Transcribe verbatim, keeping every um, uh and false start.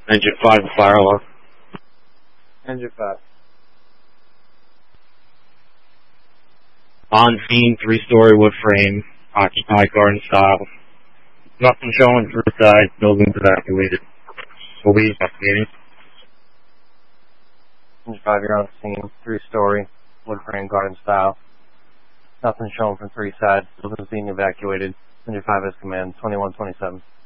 Engine five, fire alarm. Engine five. On scene, three-story wood frame, occupied garden style. Nothing showing through side, buildings evacuated. We'll be investigating. Engine five, you're on scene, three-story, wood frame, garden style. Nothing showing from three sides, buildings being evacuated. Engine five has command, twenty-one twenty-seven.